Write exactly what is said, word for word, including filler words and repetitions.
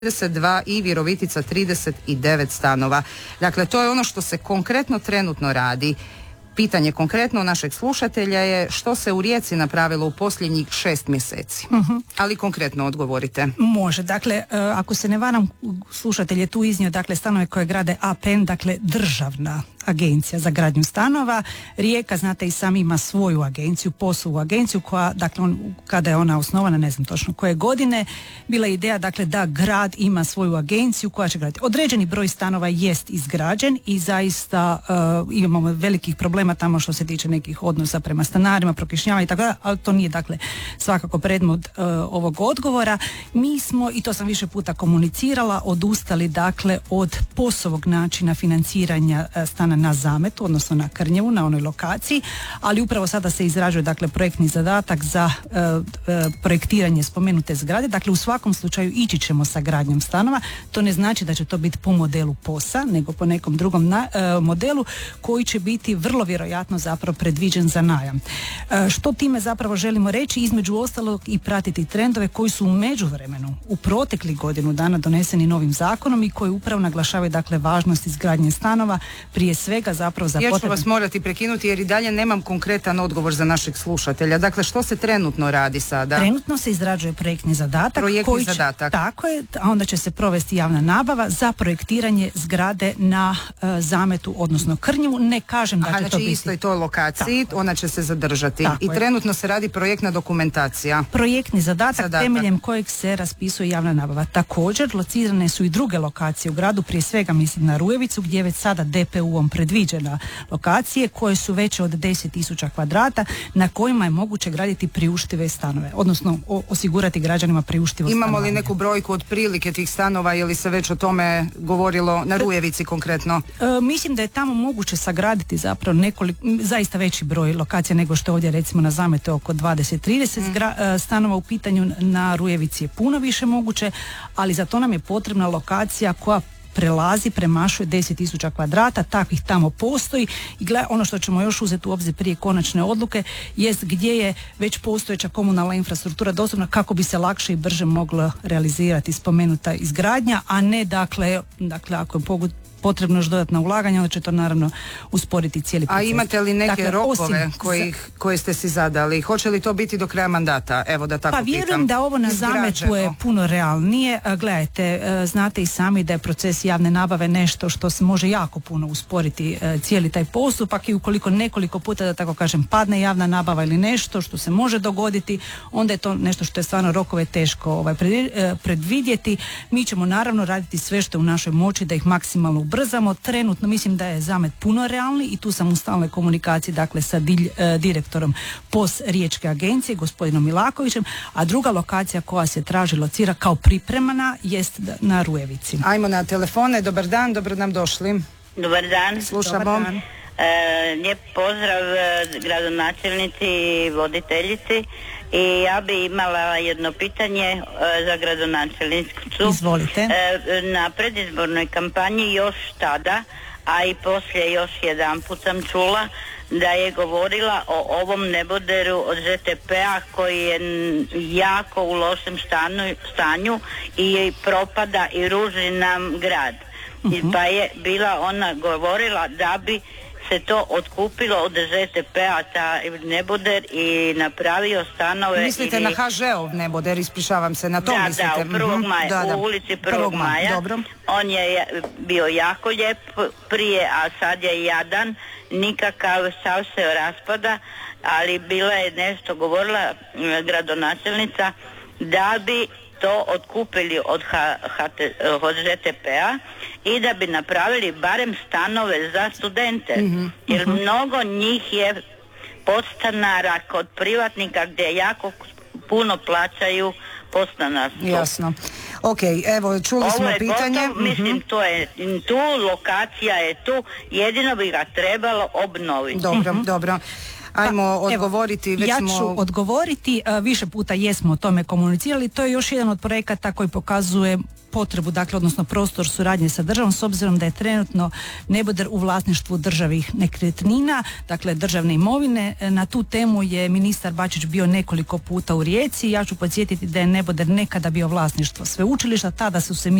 trideset dva i Virovitica trideset devet stanova. Dakle, to je ono što se konkretno trenutno radi. Pitanje konkretno našeg slušatelja je što se u Rijeci napravilo u posljednjih šest mjeseci. Uh-huh. Ali konkretno odgovorite. Može. Dakle, ako se ne varam, slušatelj je tu iznio, dakle, stanove koje grade A P N, dakle, državna agencija za gradnju stanova. Rijeka, znate i sami, ima svoju agenciju, poslovnu agenciju koja, dakle, on, kada je ona osnovana, ne znam točno koje godine, bila je ideja, dakle, da grad ima svoju agenciju koja će graditi. Određeni broj stanova jest izgrađen i zaista uh, imamo velikih problema tamo što se tiče nekih odnosa prema stanarima, prokišnjavanja i tako da, ali to nije, dakle, svakako predmet uh, ovog odgovora. Mi smo, i to sam više puta komunicirala, odustali, dakle, od poslovnog načina financiranja uh, stana na zametu, odnosno na Krnjevu, na onoj lokaciji, ali upravo sada se izrađuje, dakle, projektni zadatak za uh, uh, projektiranje spomenute zgrade. Dakle, u svakom slučaju ići ćemo sa gradnjom stanova. To ne znači da će to biti po modelu P O S-a, nego po nekom drugom na, uh, modelu koji će biti vrlo vjerojatno zapravo predviđen za najam. Uh, što time zapravo želimo reći? Između ostalog i pratiti trendove koji su u međuvremenu u proteklih godinu dana doneseni novim zakonom i koji upravo naglašavaju, dakle, važnost izgradnje stanova, prije svega zapravo za potrebe. Ja ću vas morati prekinuti jer i dalje nemam konkretan odgovor za našeg slušatelja. Dakle, što se trenutno radi sada? Trenutno se izrađuje projektni zadatak. Projektni koji će, zadatak. Tako je, a onda će se provesti javna nabava za projektiranje zgrade na uh, zametu, odnosno Krnjevu. Ne kažem da Aha, će znači to biti. istoj toj lokaciji, tako, ona će se zadržati. I je. Trenutno se radi projektna dokumentacija. Projektni zadatak, zadatak temeljem kojeg se raspisuje javna nabava. Također, locirane su i druge lokacije u gradu, prije svega mislim na Rujevicu, gdje je već sada D P U-om predviđena lokacije koje su veće od deset tisuća kvadrata na kojima je moguće graditi priuštive stanove, odnosno o, osigurati građanima priuštivo stanovanje. Imamo li neku brojku otprilike tih stanova ili se već o tome govorilo na Rujevici konkretno? E, mislim da je tamo moguće sagraditi zapravo nekoliko, zaista veći broj lokacija nego što ovdje recimo na zametu oko dvadeset trideset mm. zgra, stanova u pitanju. Na Rujevici je puno više moguće, ali za to nam je potrebna lokacija koja prelazi, premašuje deset tisuća kvadrata, takvih tamo postoji i gleda, ono što ćemo još uzeti u obzir prije konačne odluke jest gdje je već postojeća komunalna infrastruktura dostupna kako bi se lakše i brže mogla realizirati spomenuta izgradnja, a ne dakle, dakle ako je pogut potrebno još dodatna ulaganja, onda će to naravno usporiti cijeli proces. A imate li neke dakle, rokove osim, kojih, koje ste si zadali? Hoće li to biti do kraja mandata? Evo da tako pa pitam. Pa vjerujem da ovo na zametu je puno realnije. Gledajte, znate i sami da je proces javne nabave nešto što se može jako puno usporiti cijeli taj postupak i ukoliko nekoliko puta, da tako kažem, padne javna nabava ili nešto što se može dogoditi, onda je to nešto što je stvarno rokove teško ovaj, predvidjeti. Mi ćemo naravno raditi sve što je u našoj moći da ih maksimalno ubrzamo. Trenutno mislim da je zamet puno realni i tu sam u stalnoj komunikaciji, dakle, sa dilj, e, direktorom P O S Riječke agencije, gospodinom Milakovićem, a druga lokacija koja se traži locira kao pripremana jest na Rujevici. Ajmo na telefone. Dobar dan, dobro nam došli. Dobar dan. Slušamo. Dobar dan. E, lijep pozdrav gradonačelnici i voditeljici. I ja bi imala jedno pitanje e, za gradonačelnicu. Izvolite. E, na predizbornoj kampanji još tada, a i poslije još jedan put sam čula da je govorila o ovom neboderu od Ž T P-a koji je jako u lošem stanu, stanju i propada i ruži nam grad. Uh-huh. Pa je bila ona govorila da bi se to otkupilo od Ž T P-a ta neboder i napravio stanove. Mislite ili... na H Ž-ov neboder, ispričavam se, na to da, mislite? Da, u prvog maja, da, da. u ulici prvog maja. Dobro. On je bio jako lijep prije, a sad je jadan, nikakav, sav se raspada, ali bila je nešto govorila gradonačelnica da bi to otkupili od, H, H, od Ž T P-a i da bi napravili barem stanove za studente. Mm-hmm. Jer mm-hmm. mnogo njih je podstanara kod privatnika gdje jako puno plaćaju podstanarstvo. Jasno. Ok, evo, čuli Ovo smo je pitanje. Gotov, mislim, mm-hmm. to je tu, lokacija je tu, jedino bi ga trebalo obnoviti. Dobro, mm-hmm. dobro. Ajmo Pa, odgovoriti. Evo, već ja smo... ću odgovoriti, više puta jesmo o tome komunicirali, to je još jedan od projekata koji pokazuje potrebu, dakle, odnosno prostor suradnje sa državom, s obzirom da je trenutno neboder u vlasništvu državnih nekretnina, dakle državne imovine. Na tu temu je ministar Bačić bio nekoliko puta u Rijeci. Ja ću podsjetiti da je neboder nekada bio vlasništvo sveučilišta, tada su se